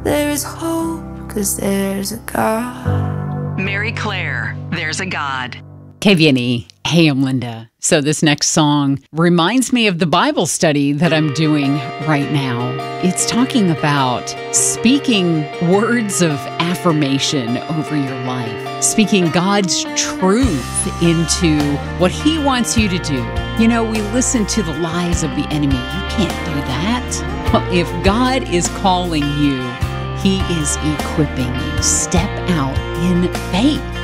There is hope, 'cause there's a God. Mary Claire, There's a God. KVNE. Hey, I'm Linda. So this next song reminds me of the Bible study that I'm doing right now. It's talking about speaking words of affirmation over your life, speaking God's truth into what He wants you to do. You know, we listen to the lies of the enemy. You can't do that. Well, if God is calling you, He is equipping you. Step out in faith.